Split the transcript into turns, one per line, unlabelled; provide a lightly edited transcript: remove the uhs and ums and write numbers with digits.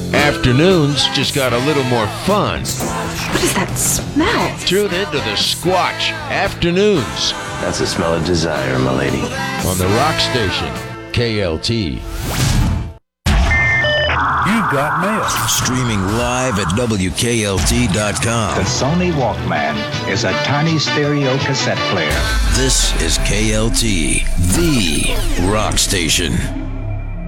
Afternoons just got a little more fun.
What is that smell?
Tune in to the Squatch Afternoons
That's the smell of desire, my lady.
on the rock station, KLT.
You've got mail.
Streaming live at WKLT.com.
The Sony Walkman is a tiny stereo cassette player.
This is KLT, the rock station.